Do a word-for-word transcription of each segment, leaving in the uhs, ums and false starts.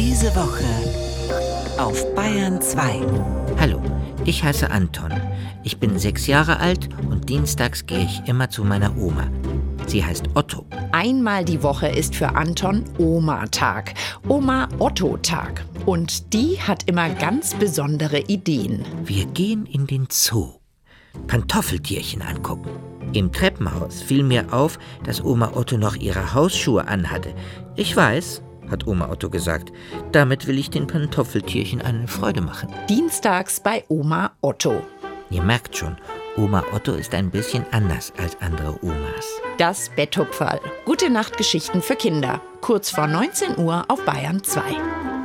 Diese Woche auf Bayern zwei. Hallo, ich heiße Anton. Ich bin sechs Jahre alt und dienstags gehe ich immer zu meiner Oma. Sie heißt Otto. Einmal die Woche ist für Anton Oma-Tag. Oma-Otto-Tag. Und die hat immer ganz besondere Ideen. Wir gehen in den Zoo. Pantoffeltierchen angucken. Im Treppenhaus fiel mir auf, dass Oma Otto noch ihre Hausschuhe anhatte. Ich weiß, hat Oma Otto gesagt, damit will ich den Pantoffeltierchen eine Freude machen. Dienstags bei Oma Otto. Ihr merkt schon, Oma Otto ist ein bisschen anders als andere Omas. Das Betthupferl. Gute Nachtgeschichten für Kinder. Kurz vor neunzehn Uhr auf Bayern zwei.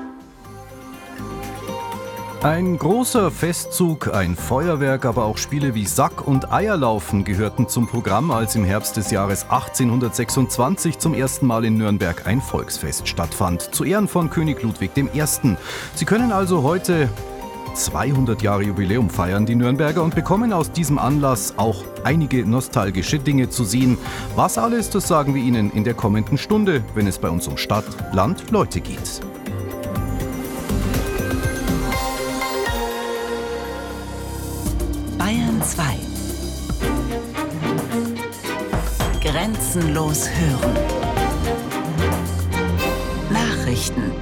Ein großer Festzug, ein Feuerwerk, aber auch Spiele wie Sack- und Eierlaufen gehörten zum Programm, als im Herbst des Jahres achtzehnhundertsechsundzwanzig zum ersten Mal in Nürnberg ein Volksfest stattfand, zu Ehren von König Ludwig der Erste. Sie können also heute zweihundert Jahre Jubiläum feiern, die Nürnberger, und bekommen aus diesem Anlass auch einige nostalgische Dinge zu sehen. Was alles, das sagen wir Ihnen in der kommenden Stunde, wenn es bei uns um Stadt, Land, Leute geht. Bayern zwei. Grenzenlos hören. Nachrichten.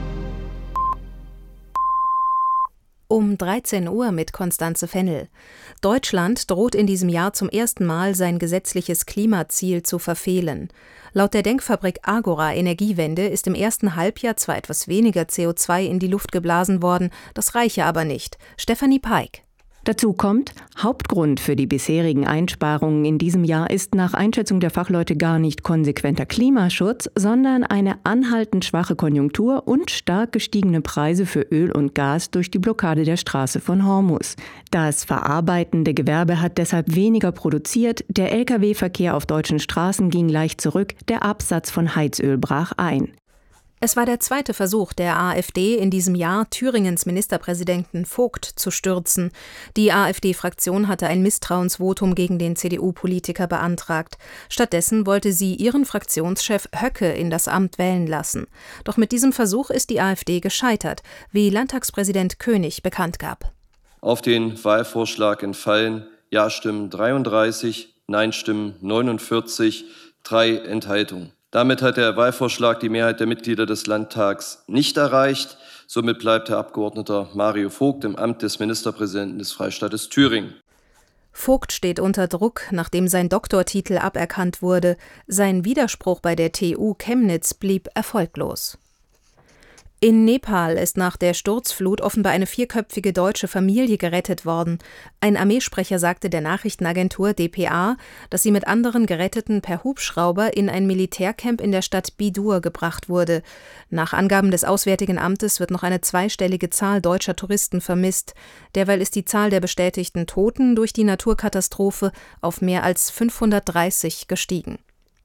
Um dreizehn Uhr mit Konstanze Fennel. Deutschland droht in diesem Jahr zum ersten Mal sein gesetzliches Klimaziel zu verfehlen. Laut der Denkfabrik Agora Energiewende ist im ersten Halbjahr zwar etwas weniger C O zwei in die Luft geblasen worden, das reiche aber nicht. Stefanie Peik. Dazu kommt, Hauptgrund für die bisherigen Einsparungen in diesem Jahr ist nach Einschätzung der Fachleute gar nicht konsequenter Klimaschutz, sondern eine anhaltend schwache Konjunktur und stark gestiegene Preise für Öl und Gas durch die Blockade der Straße von Hormuz. Das verarbeitende Gewerbe hat deshalb weniger produziert, der L K W-Verkehr auf deutschen Straßen ging leicht zurück, der Absatz von Heizöl brach ein. Es war der zweite Versuch der AfD in diesem Jahr, Thüringens Ministerpräsidenten Vogt zu stürzen. Die AfD-Fraktion hatte ein Misstrauensvotum gegen den C D U-Politiker beantragt. Stattdessen wollte sie ihren Fraktionschef Höcke in das Amt wählen lassen. Doch mit diesem Versuch ist die AfD gescheitert, wie Landtagspräsident König bekannt gab. Auf den Wahlvorschlag entfallen Ja-Stimmen dreiunddreißig, Nein-Stimmen neunundvierzig, drei Enthaltungen. Damit hat der Wahlvorschlag die Mehrheit der Mitglieder des Landtags nicht erreicht. Somit bleibt Herr Abgeordneter Mario Vogt im Amt des Ministerpräsidenten des Freistaates Thüringen. Vogt steht unter Druck, nachdem sein Doktortitel aberkannt wurde. Sein Widerspruch bei der T U Chemnitz blieb erfolglos. In Nepal ist nach der Sturzflut offenbar eine vierköpfige deutsche Familie gerettet worden. Ein Armeesprecher sagte der Nachrichtenagentur D P A, dass sie mit anderen Geretteten per Hubschrauber in ein Militärcamp in der Stadt Bidur gebracht wurde. Nach Angaben des Auswärtigen Amtes wird noch eine zweistellige Zahl deutscher Touristen vermisst. Derweil ist die Zahl der bestätigten Toten durch die Naturkatastrophe auf mehr als fünfhundertdreißig gestiegen.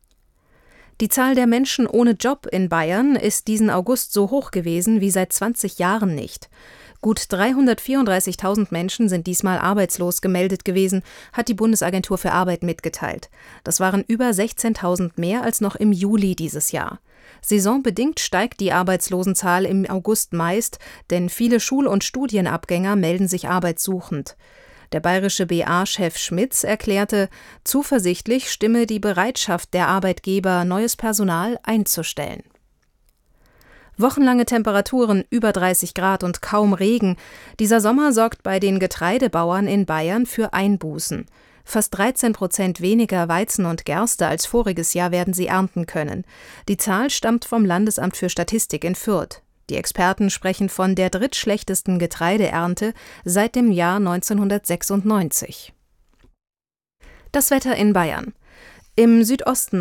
Die Zahl der Menschen ohne Job in Bayern ist diesen August so hoch gewesen wie seit zwanzig Jahren nicht. Gut dreihundertvierunddreißigtausend Menschen sind diesmal arbeitslos gemeldet gewesen, hat die Bundesagentur für Arbeit mitgeteilt. Das waren über sechzehntausend mehr als noch im Juli dieses Jahr. Saisonbedingt steigt die Arbeitslosenzahl im August meist, denn viele Schul- und Studienabgänger melden sich arbeitssuchend. Der bayerische B A-Chef Schmitz erklärte, zuversichtlich stimme die Bereitschaft der Arbeitgeber, neues Personal einzustellen. Wochenlange Temperaturen über dreißig Grad und kaum Regen. Dieser Sommer sorgt bei den Getreidebauern in Bayern für Einbußen. Fast dreizehn Prozent weniger Weizen und Gerste als voriges Jahr werden sie ernten können. Die Zahl stammt vom Landesamt für Statistik in Fürth. Die Experten sprechen von der drittschlechtesten Getreideernte seit dem Jahr neunzehnhundertsechsundneunzig. Das Wetter in Bayern. Im Südosten